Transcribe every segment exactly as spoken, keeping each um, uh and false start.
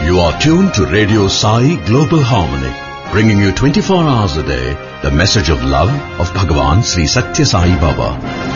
You are tuned to Radio Sai Global Harmony, bringing you twenty-four hours a day the message of love of Bhagavan Sri Satya Sai Baba.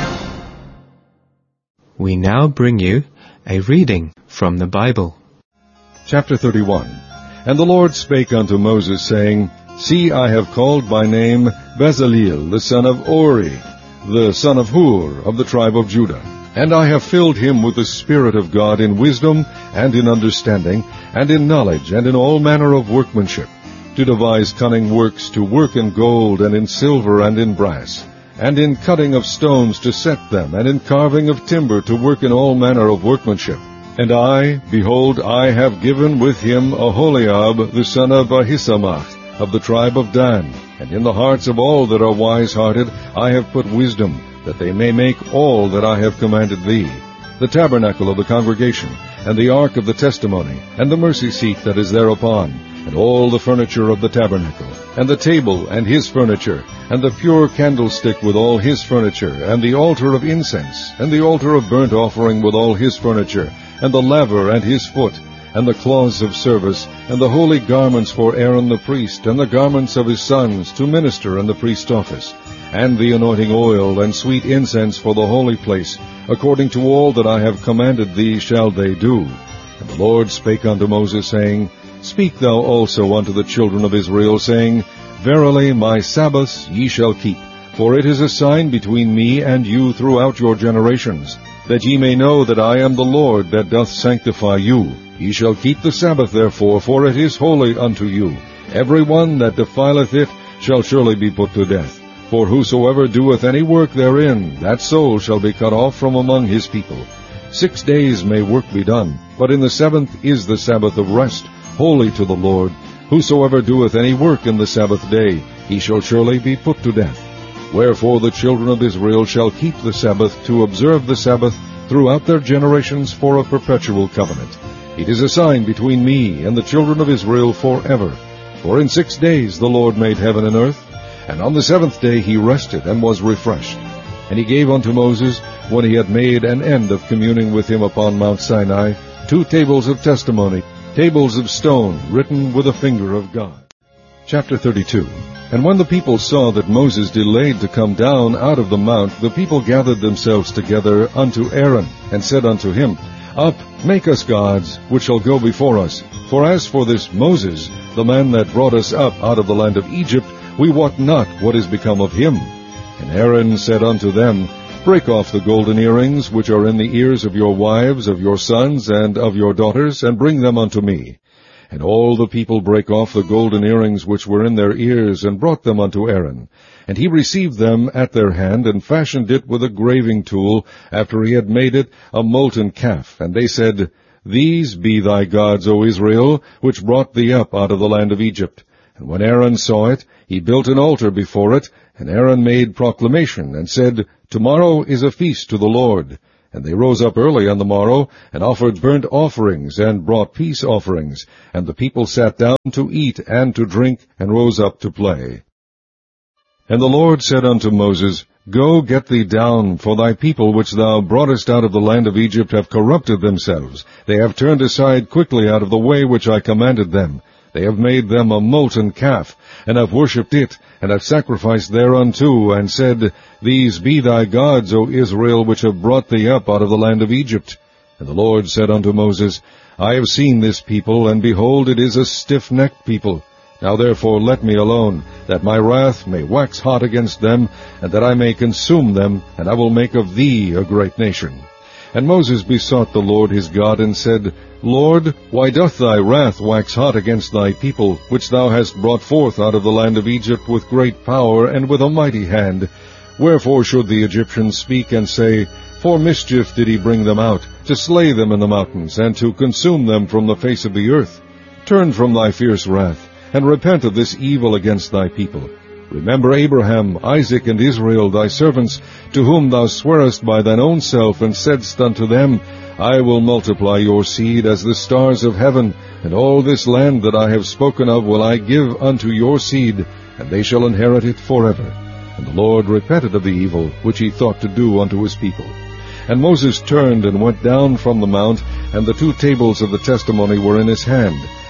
We now bring you a reading from the Bible. Chapter thirty-one. And the Lord spake unto Moses, saying, See, I have called by name Bezaleel, the son of Uri, the son of Hur, of the tribe of Judah. And I have filled him with the Spirit of God in wisdom, and in understanding, and in knowledge, and in all manner of workmanship, to devise cunning works, to work in gold, and in silver, and in brass, and in cutting of stones to set them, and in carving of timber, to work in all manner of workmanship. And I, behold, I have given with him Aholiab, the son of Ahisamach, of the tribe of Dan. And in the hearts of all that are wise-hearted I have put wisdom, that they may make all that I have commanded thee, the tabernacle of the congregation, and the ark of the testimony, and the mercy seat that is thereupon, and all the furniture of the tabernacle, and the table and his furniture, and the pure candlestick with all his furniture, and the altar of incense, and the altar of burnt offering with all his furniture, and the laver and his foot, and the cloths of service, and the holy garments for Aaron the priest, and the garments of his sons to minister in the priest's office, and the anointing oil and sweet incense for the holy place, according to all that I have commanded thee shall they do. And the Lord spake unto Moses, saying, Speak thou also unto the children of Israel, saying, Verily my Sabbaths ye shall keep, for it is a sign between me and you throughout your generations, that ye may know that I am the Lord that doth sanctify you. Ye shall keep the Sabbath therefore, for it is holy unto you. Every one that defileth it shall surely be put to death. For whosoever doeth any work therein, that soul shall be cut off from among his people. Six days may work be done, but in the seventh is the Sabbath of rest, holy to the Lord. Whosoever doeth any work in the Sabbath day, he shall surely be put to death. Wherefore the children of Israel shall keep the Sabbath, to observe the Sabbath throughout their generations for a perpetual covenant. It is a sign between me and the children of Israel forever. For in six days the Lord made heaven and earth, and on the seventh day he rested and was refreshed. And he gave unto Moses, when he had made an end of communing with him upon Mount Sinai, two tables of testimony, tables of stone, written with a finger of God. Chapter thirty-two. And when the people saw that Moses delayed to come down out of the mount, the people gathered themselves together unto Aaron, and said unto him, Up, make us gods, which shall go before us. For as for this Moses, the man that brought us up out of the land of Egypt, we wot not what is become of him. And Aaron said unto them, Break off the golden earrings which are in the ears of your wives, of your sons, and of your daughters, and bring them unto me. And all the people brake off the golden earrings which were in their ears, and brought them unto Aaron. And he received them at their hand, and fashioned it with a graving tool, after he had made it a molten calf. And they said, These be thy gods, O Israel, which brought thee up out of the land of Egypt. And when Aaron saw it, he built an altar before it, and Aaron made proclamation, and said, Tomorrow is a feast to the Lord. And they rose up early on the morrow, and offered burnt offerings, and brought peace offerings. And the people sat down to eat and to drink, and rose up to play. And the Lord said unto Moses, Go, get thee down, for thy people which thou broughtest out of the land of Egypt have corrupted themselves. They have turned aside quickly out of the way which I commanded them. They have made them a molten calf, and have worshipped it, and have sacrificed thereunto, and said, These be thy gods, O Israel, which have brought thee up out of the land of Egypt. And the Lord said unto Moses, I have seen this people, and behold, it is a stiff-necked people. Now therefore let me alone, that my wrath may wax hot against them, and that I may consume them, and I will make of thee a great nation. And Moses besought the Lord his God, and said, Lord, why doth thy wrath wax hot against thy people, which thou hast brought forth out of the land of Egypt with great power and with a mighty hand? Wherefore should the Egyptians speak and say, For mischief did he bring them out, to slay them in the mountains, and to consume them from the face of the earth? Turn from thy fierce wrath, and repent of this evil against thy people. Remember Abraham, Isaac, and Israel, thy servants, to whom thou swarest by thine own self, and saidst unto them, I will multiply your seed as the stars of heaven, and all this land that I have spoken of will I give unto your seed, and they shall inherit it forever. And the Lord repented of the evil which he thought to do unto his people. And Moses turned and went down from the mount, and the two tables of the testimony were in his hand,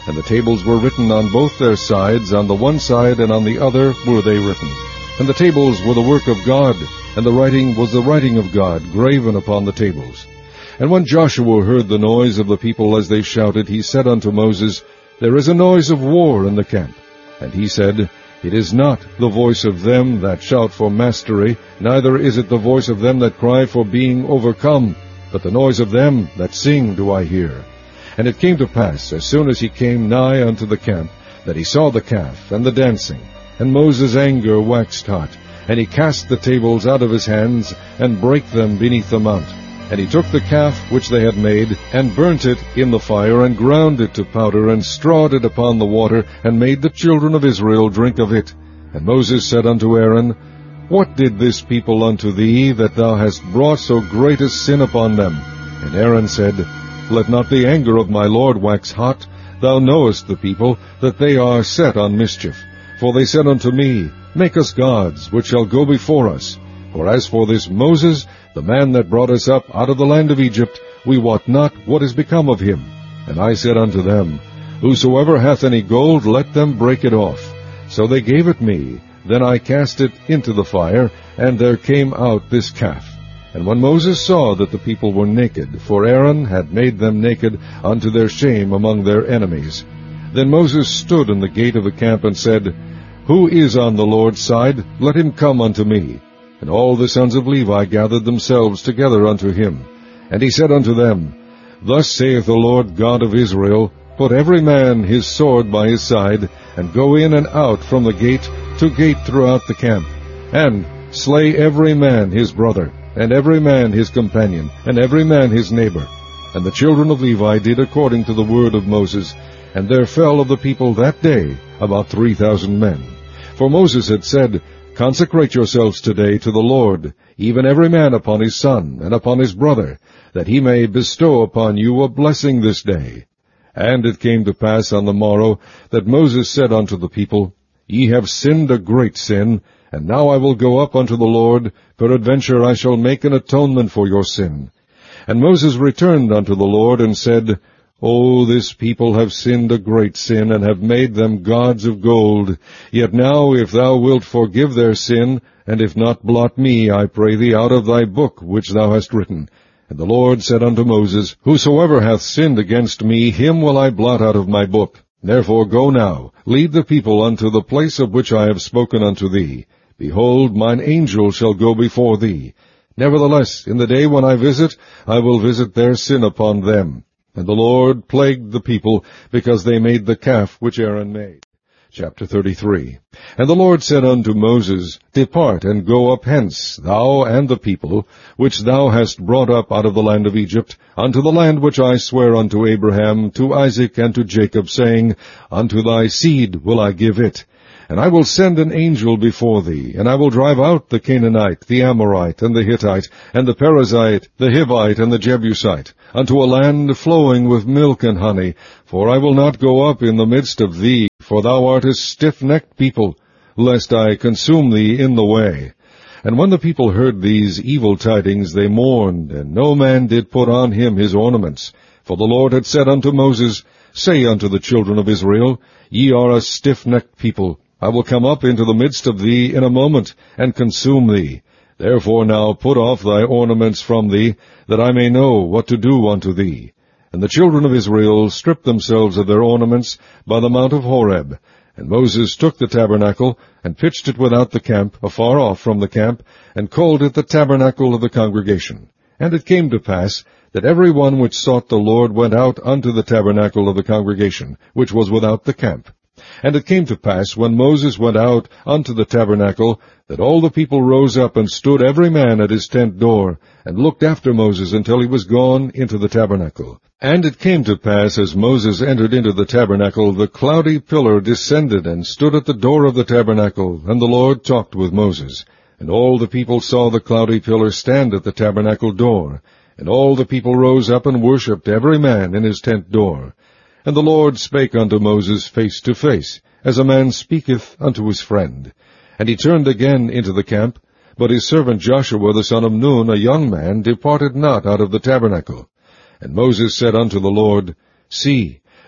And the tables were written on both their sides, on the one side and on the other were they written. And the tables were the work of God, and the writing was the writing of God, graven upon the tables. And when Joshua heard the noise of the people as they shouted, he said unto Moses, There is a noise of war in the camp. And he said, It is not the voice of them that shout for mastery, neither is it the voice of them that cry for being overcome, but the noise of them that sing do I hear. And it came to pass, as soon as he came nigh unto the camp, that he saw the calf and the dancing. And Moses' anger waxed hot, and he cast the tables out of his hands, and brake them beneath the mount. And he took the calf which they had made, and burnt it in the fire, and ground it to powder, and strawed it upon the water, and made the children of Israel drink of it. And Moses said unto Aaron, What did this people unto thee, that thou hast brought so great a sin upon them? And Aaron said, Let not the anger of my Lord wax hot. Thou knowest the people, that they are set on mischief. For they said unto me, Make us gods, which shall go before us. For as for this Moses, the man that brought us up out of the land of Egypt, we wot not what is become of him. And I said unto them, Whosoever hath any gold, let them break it off. So they gave it me. Then I cast it into the fire, and there came out this calf. And when Moses saw that the people were naked, for Aaron had made them naked unto their shame among their enemies, then Moses stood in the gate of the camp and said, Who is on the Lord's side? Let him come unto me. And all the sons of Levi gathered themselves together unto him. And he said unto them, Thus saith the Lord God of Israel, Put every man his sword by his side, and go in and out from the gate to gate throughout the camp, and slay every man his brother, and every man his companion, and every man his neighbor. And the children of Levi did according to the word of Moses, and there fell of the people that day about three thousand men. For Moses had said, Consecrate yourselves today to the Lord, even every man upon his son, and upon his brother, that he may bestow upon you a blessing this day. And it came to pass on the morrow, that Moses said unto the people, Ye have sinned a great sin, and now I will go up unto the Lord, peradventure I shall make an atonement for your sin. And Moses returned unto the Lord, and said, O this people have sinned a great sin, and have made them gods of gold. Yet now, if thou wilt forgive their sin, and if not, blot me, I pray thee, out of thy book which thou hast written. And the Lord said unto Moses, Whosoever hath sinned against me, him will I blot out of my book. Therefore go now, lead the people unto the place of which I have spoken unto thee. Behold, mine angel shall go before thee. Nevertheless, in the day when I visit, I will visit their sin upon them. And the Lord plagued the people, because they made the calf which Aaron made. Chapter thirty-three. And the Lord said unto Moses, Depart, and go up hence, thou and the people, which thou hast brought up out of the land of Egypt, unto the land which I swear unto Abraham, to Isaac, and to Jacob, saying, Unto thy seed will I give it. And I will send an angel before thee, and I will drive out the Canaanite, the Amorite, and the Hittite, and the Perizzite, the Hivite, and the Jebusite, unto a land flowing with milk and honey. For I will not go up in the midst of thee, for thou art a stiff-necked people, lest I consume thee in the way. And when the people heard these evil tidings, they mourned, and no man did put on him his ornaments. For the Lord had said unto Moses, Say unto the children of Israel, Ye are a stiff-necked people. I will come up into the midst of thee in a moment, and consume thee. Therefore now put off thy ornaments from thee, that I may know what to do unto thee. And the children of Israel stripped themselves of their ornaments by the mount of Horeb. And Moses took the tabernacle, and pitched it without the camp, afar off from the camp, and called it the tabernacle of the congregation. And it came to pass, that every one which sought the Lord went out unto the tabernacle of the congregation, which was without the camp. And it came to pass, when Moses went out unto the tabernacle, that all the people rose up and stood every man at his tent door, and looked after Moses until he was gone into the tabernacle. And it came to pass, as Moses entered into the tabernacle, the cloudy pillar descended and stood at the door of the tabernacle, and the Lord talked with Moses. And all the people saw the cloudy pillar stand at the tabernacle door. And all the people rose up and worshipped every man in his tent door. And the Lord spake unto Moses face to face, as a man speaketh unto his friend. And he turned again into the camp, but his servant Joshua the son of Nun, a young man, departed not out of the tabernacle. And Moses said unto the Lord, See,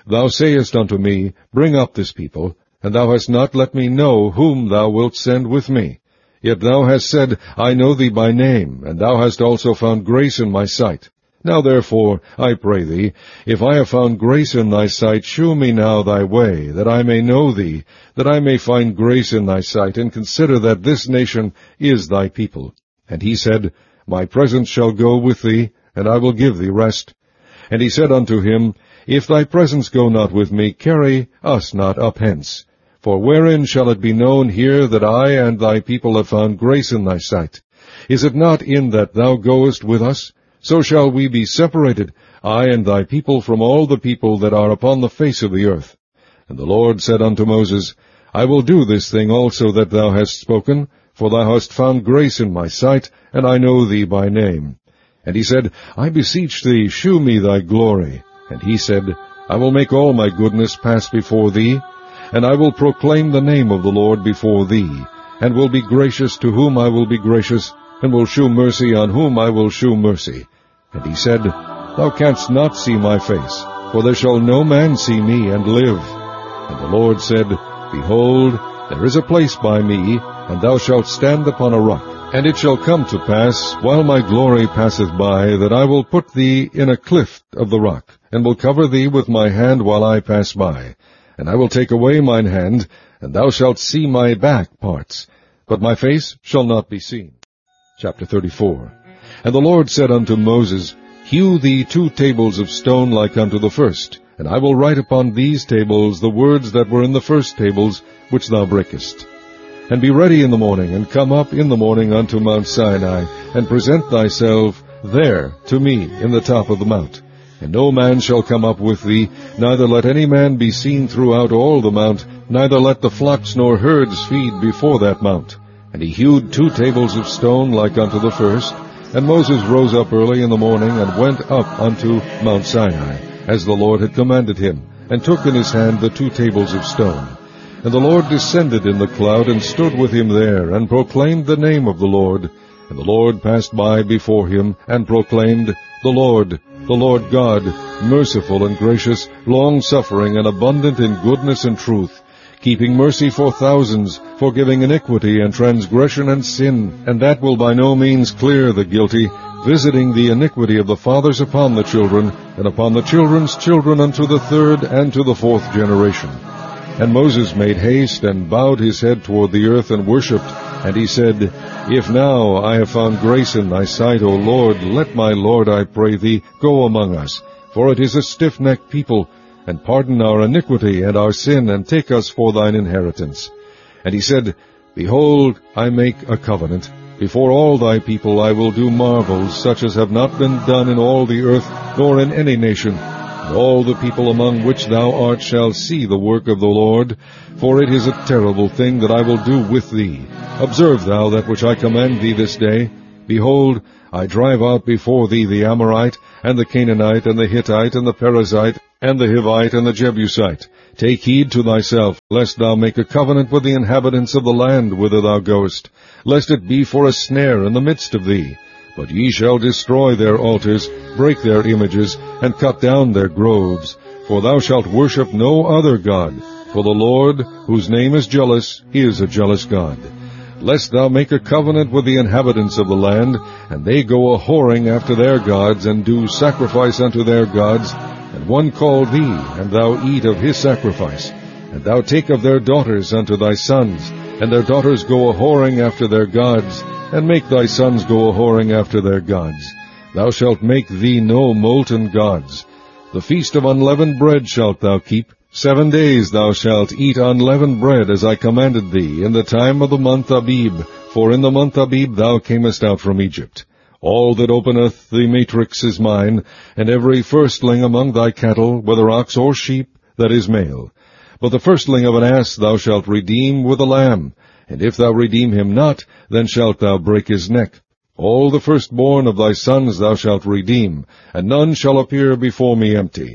Thou sayest unto me, Bring up this people, and thou hast not let me know whom thou wilt send with me. Yet thou hast said, I know thee by name, and thou hast also found grace in my sight. Now therefore, I pray thee, if I have found grace in thy sight, shew me now thy way, that I may know thee, that I may find grace in thy sight, and consider that this nation is thy people. And he said, My presence shall go with thee, and I will give thee rest. And he said unto him, If thy presence go not with me, carry us not up hence. For wherein shall it be known here that I and thy people have found grace in thy sight? Is it not in that thou goest with us? So shall we be separated, I and thy people, from all the people that are upon the face of the earth. And the Lord said unto Moses, I will do this thing also that thou hast spoken, for thou hast found grace in my sight, and I know thee by name. And he said, I beseech thee, shew me thy glory. And he said, I will make all my goodness pass before thee, and I will proclaim the name of the Lord before thee, and will be gracious to whom I will be gracious, and will shew mercy on whom I will shew mercy. And he said, Thou canst not see my face, for there shall no man see me and live. And the Lord said, Behold, there is a place by me, and thou shalt stand upon a rock. And it shall come to pass, while my glory passeth by, that I will put thee in a clift of the rock, and will cover thee with my hand while I pass by. And I will take away mine hand, and thou shalt see my back parts, but my face shall not be seen. Chapter thirty-four. And the Lord said unto Moses, Hew thee two tables of stone like unto the first, and I will write upon these tables the words that were in the first tables, which thou breakest. And be ready in the morning, and come up in the morning unto Mount Sinai, and present thyself there to me in the top of the mount. And no man shall come up with thee, neither let any man be seen throughout all the mount, neither let the flocks nor herds feed before that mount. And he hewed two tables of stone like unto the first. And Moses rose up early in the morning, and went up unto Mount Sinai, as the Lord had commanded him, and took in his hand the two tables of stone. And the Lord descended in the cloud, and stood with him there, and proclaimed the name of the Lord. And the Lord passed by before him, and proclaimed, The Lord, the Lord God, merciful and gracious, long-suffering, and abundant in goodness and truth, keeping mercy for thousands, forgiving iniquity and transgression and sin, and that will by no means clear the guilty, visiting the iniquity of the fathers upon the children, and upon the children's children unto the third and to the fourth generation. And Moses made haste, and bowed his head toward the earth, and worshipped. And he said, If now I have found grace in thy sight, O Lord, let my Lord, I pray thee, go among us. For it is a stiff-necked people, and pardon our iniquity and our sin, and take us for thine inheritance. And he said, Behold, I make a covenant. Before all thy people I will do marvels, such as have not been done in all the earth, nor in any nation. And all the people among which thou art shall see the work of the Lord, for it is a terrible thing that I will do with thee. Observe thou that which I command thee this day. Behold, I drive out before thee the Amorite, and the Canaanite, and the Hittite, and the Perizzite, and the Hivite, and the Jebusite. Take heed to thyself, lest thou make a covenant with the inhabitants of the land whither thou goest, lest it be for a snare in the midst of thee. But ye shall destroy their altars, break their images, and cut down their groves. For thou shalt worship no other God, for the Lord, whose name is jealous, is a jealous God. Lest thou make a covenant with the inhabitants of the land, and they go a-whoring after their gods, and do sacrifice unto their gods, and one call thee, and thou eat of his sacrifice. And thou take of their daughters unto thy sons, and their daughters go a-whoring after their gods, and make thy sons go a-whoring after their gods. Thou shalt make thee no molten gods. The feast of unleavened bread shalt thou keep. Seven days thou shalt eat unleavened bread, as I commanded thee, in the time of the month Abib, for in the month Abib thou camest out from Egypt. All that openeth the matrix is mine, and every firstling among thy cattle, whether ox or sheep, that is male. But the firstling of an ass thou shalt redeem with a lamb, and if thou redeem him not, then shalt thou break his neck. All the firstborn of thy sons thou shalt redeem, and none shall appear before me empty.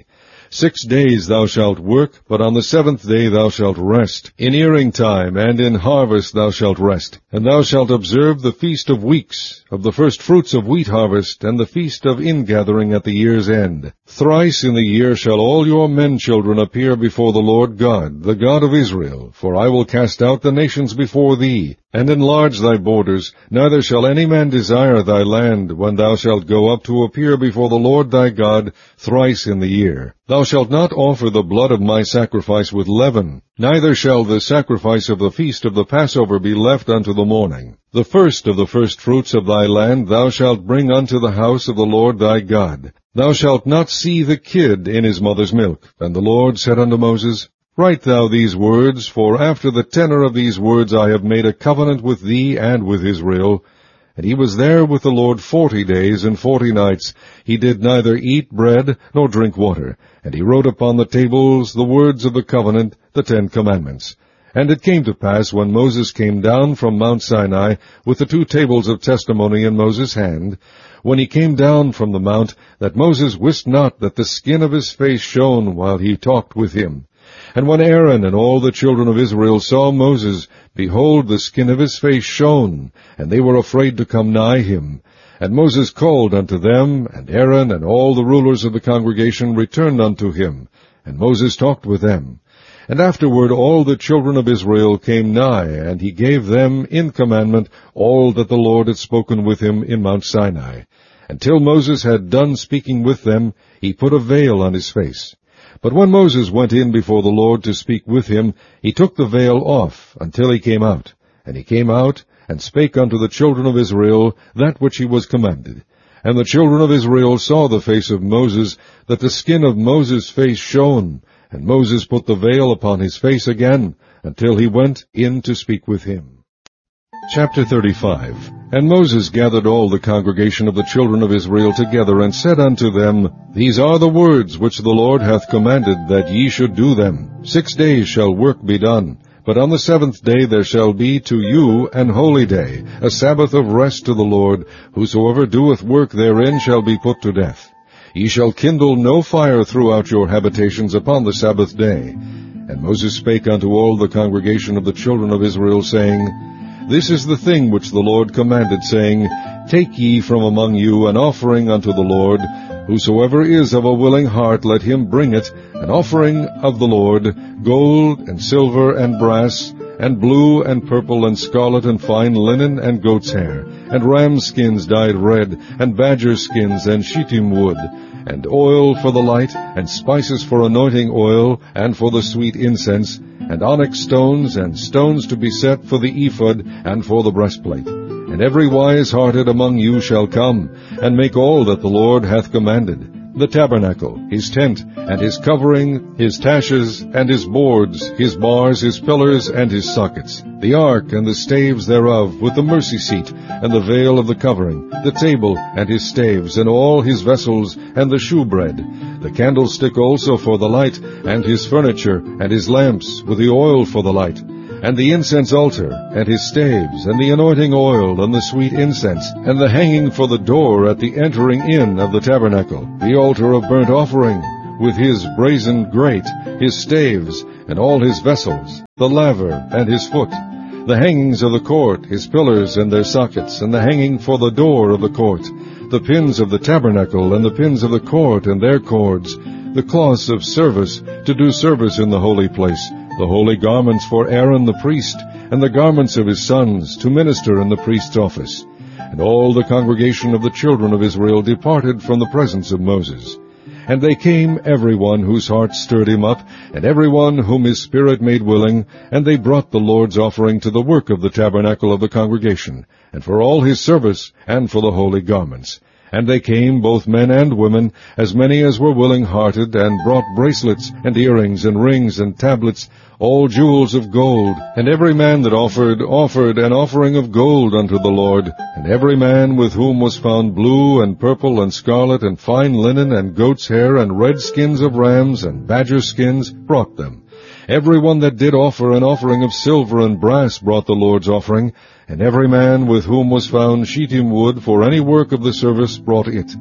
Six days thou shalt work, but on the seventh day thou shalt rest. In earing time and in harvest thou shalt rest. And thou shalt observe the feast of weeks, of the first fruits of wheat harvest, and the feast of ingathering at the year's end. Thrice in the year shall all your men children appear before the Lord God, the God of Israel. For I will cast out the nations before thee, and enlarge thy borders. Neither shall any man desire thy land, when thou shalt go up to appear before the Lord thy God thrice in the year. Thou shalt not offer the blood of my sacrifice with leaven, neither shall the sacrifice of the feast of the Passover be left unto the morning. The first of the firstfruits of thy land thou shalt bring unto the house of the Lord thy God. Thou shalt not see the kid in his mother's milk. And the Lord said unto Moses, Write thou these words, for after the tenor of these words I have made a covenant with thee and with Israel. And he was there with the Lord forty days and forty nights. He did neither eat bread nor drink water. And he wrote upon the tables the words of the covenant, the Ten Commandments. And it came to pass, when Moses came down from Mount Sinai with the two tables of testimony in Moses' hand, when he came down from the mount, that Moses wist not that the skin of his face shone while he talked with him. And when Aaron and all the children of Israel saw Moses, behold, the skin of his face shone, and they were afraid to come nigh him. And Moses called unto them, and Aaron and all the rulers of the congregation returned unto him. And Moses talked with them. And afterward all the children of Israel came nigh, and he gave them in commandment all that the Lord had spoken with him in Mount Sinai. Until Moses had done speaking with them, he put a veil on his face. But when Moses went in before the Lord to speak with him, he took the veil off until he came out. And he came out, and spake unto the children of Israel that which he was commanded. And the children of Israel saw the face of Moses, that the skin of Moses' face shone. And Moses put the veil upon his face again, until he went in to speak with him. Chapter thirty-five. And Moses gathered all the congregation of the children of Israel together, and said unto them, These are the words which the Lord hath commanded, that ye should do them. Six days shall work be done. But on the seventh day there shall be to you an holy day, a Sabbath of rest to the Lord. Whosoever doeth work therein shall be put to death. Ye shall kindle no fire throughout your habitations upon the Sabbath day. And Moses spake unto all the congregation of the children of Israel, saying, This is the thing which the Lord commanded, saying, Take ye from among you an offering unto the Lord. Whosoever is of a willing heart, let him bring it, an offering of the Lord, gold and silver and brass, and blue and purple and scarlet and fine linen and goat's hair, and ram skins dyed red, and badger skins and shittim wood, and oil for the light, and spices for anointing oil, and for the sweet incense, and onyx stones, and stones to be set for the ephod, and for the breastplate. And every wise-hearted among you shall come, and make all that the Lord hath commanded, the tabernacle, his tent, and his covering, his taches, and his boards, his bars, his pillars, and his sockets, the ark and the staves thereof, with the mercy seat, and the veil of the covering, the table, and his staves, and all his vessels, and the shewbread, the candlestick also for the light, and his furniture, and his lamps, with the oil for the light, and the incense altar, and his staves, and the anointing oil, and the sweet incense, and the hanging for the door at the entering in of the tabernacle, the altar of burnt offering, with his brazen grate, his staves, and all his vessels, the laver, and his foot, the hangings of the court, his pillars and their sockets, and the hanging for the door of the court, the pins of the tabernacle, and the pins of the court and their cords, the cloths of service, to do service in the holy place, the holy garments for Aaron the priest, and the garments of his sons, to minister in the priest's office. And all the congregation of the children of Israel departed from the presence of Moses. And they came, every one whose heart stirred him up, and every one whom his spirit made willing, and they brought the Lord's offering to the work of the tabernacle of the congregation, and for all his service, and for the holy garments. And they came, both men and women, as many as were willing-hearted, and brought bracelets, and earrings, and rings, and tablets, all jewels of gold. And every man that offered, offered an offering of gold unto the Lord. And every man with whom was found blue, and purple, and scarlet, and fine linen, and goat's hair, and red skins of rams, and badger skins, brought them. Every one that did offer an offering of silver and brass brought the Lord's offering, and every man with whom was found shittim wood for any work of the service brought it.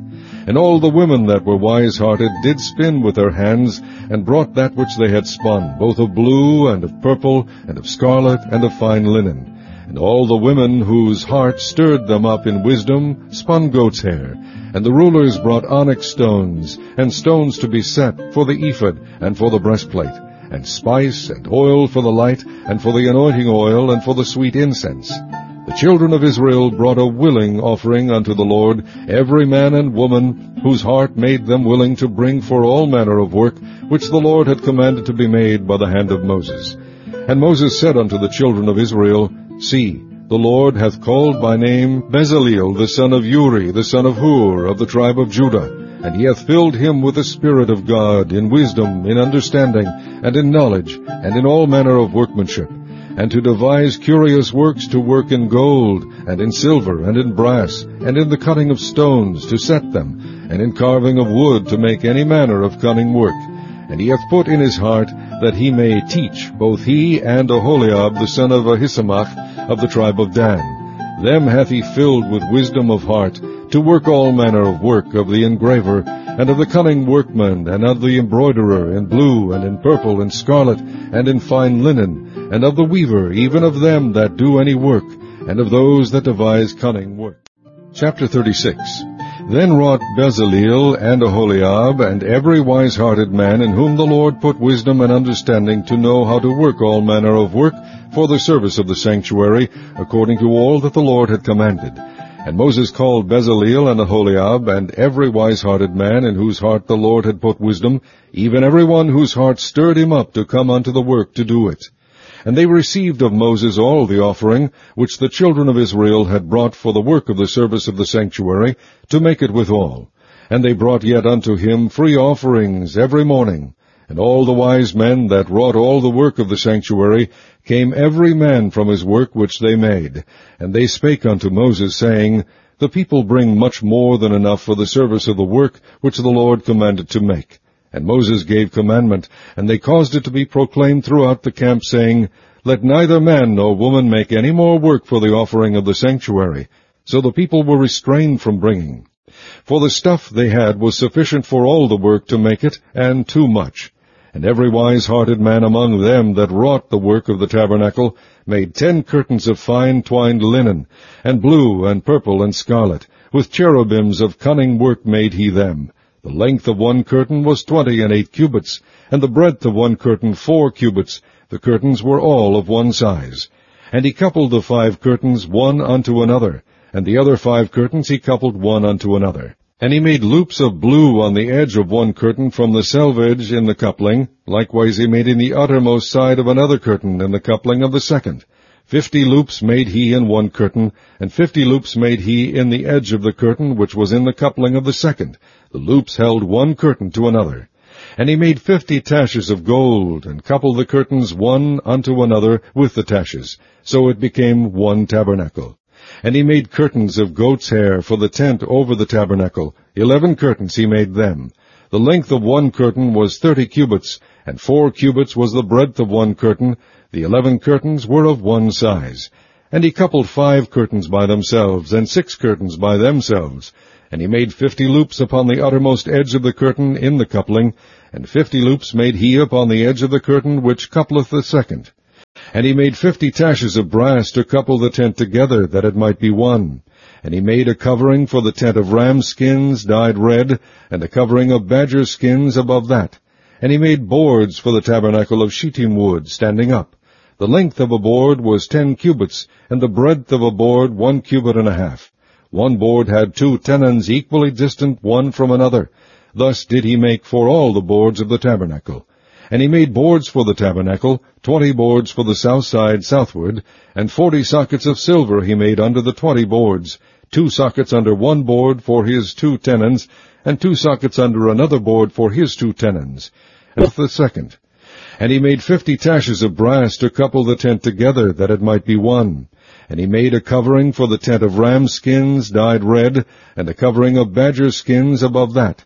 And all the women that were wise-hearted did spin with their hands, and brought that which they had spun, both of blue, and of purple, and of scarlet, and of fine linen. And all the women whose heart stirred them up in wisdom spun goat's hair. And the rulers brought onyx stones, and stones to be set for the ephod, and for the breastplate, and spice, and oil for the light, and for the anointing oil, and for the sweet incense. The children of Israel brought a willing offering unto the Lord, every man and woman, whose heart made them willing to bring for all manner of work, which the Lord had commanded to be made by the hand of Moses. And Moses said unto the children of Israel, See, the Lord hath called by name Bezaleel the son of Uri, the son of Hur, of the tribe of Judah, and he hath filled him with the Spirit of God, in wisdom, in understanding, and in knowledge, and in all manner of workmanship, and to devise curious works to work in gold, and in silver, and in brass, and in the cutting of stones, to set them, and in carving of wood, to make any manner of cunning work. And he hath put in his heart that he may teach, both he and Aholiab the son of Ahisamach of the tribe of Dan. Them hath he filled with wisdom of heart, to work all manner of work of the engraver, and of the cunning workman, and of the embroiderer, in blue, and in purple, and scarlet, and in fine linen, and of the weaver, even of them that do any work, and of those that devise cunning work. Chapter thirty-six. Then wrought Bezaleel and Aholiab, and every wise-hearted man in whom the Lord put wisdom and understanding to know how to work all manner of work for the service of the sanctuary, according to all that the Lord had commanded. And Moses called Bezaleel and Aholiab, and every wise-hearted man in whose heart the Lord had put wisdom, even every one whose heart stirred him up to come unto the work to do it. And they received of Moses all the offering which the children of Israel had brought for the work of the service of the sanctuary, to make it withal. And they brought yet unto him free offerings every morning. And all the wise men that wrought all the work of the sanctuary came every man from his work which they made. And they spake unto Moses, saying, The people bring much more than enough for the service of the work which the Lord commanded to make. And Moses gave commandment, and they caused it to be proclaimed throughout the camp, saying, Let neither man nor woman make any more work for the offering of the sanctuary. So the people were restrained from bringing. For the stuff they had was sufficient for all the work to make it, and too much. And every wise-hearted man among them that wrought the work of the tabernacle made ten curtains of fine twined linen, and blue, and purple, and scarlet. With cherubims of cunning work made he them. The length of one curtain was twenty and eight cubits, and the breadth of one curtain four cubits. The curtains were all of one size. And he coupled the five curtains one unto another, and the other five curtains he coupled one unto another. And he made loops of blue on the edge of one curtain from the selvage in the coupling. Likewise he made in the uttermost side of another curtain in the coupling of the second. Fifty loops made he in one curtain, and fifty loops made he in the edge of the curtain which was in the coupling of the second. The loops held one curtain to another. And he made fifty taches of gold, and coupled the curtains one unto another with the taches. So it became one tabernacle. And he made curtains of goat's hair for the tent over the tabernacle. Eleven curtains he made them. The length of one curtain was thirty cubits, and four cubits was the breadth of one curtain. The eleven curtains were of one size. And he coupled five curtains by themselves, and six curtains by themselves. And he made fifty loops upon the uttermost edge of the curtain in the coupling, and fifty loops made he upon the edge of the curtain which coupleth the second. And he made fifty taches of brass to couple the tent together, that it might be one. And he made a covering for the tent of ram skins dyed red, and a covering of badger skins above that. And he made boards for the tabernacle of shittim wood, standing up. The length of a board was ten cubits, and the breadth of a board one cubit and a half. One board had two tenons equally distant one from another. Thus did he make for all the boards of the tabernacle. And he made boards for the tabernacle, twenty boards for the south side southward, and forty sockets of silver he made under the twenty boards, two sockets under one board for his two tenons, and two sockets under another board for his two tenons, and the second. And he made fifty taches of brass to couple the tent together, that it might be one. And he made a covering for the tent of ram skins dyed red, and a covering of badger skins above that.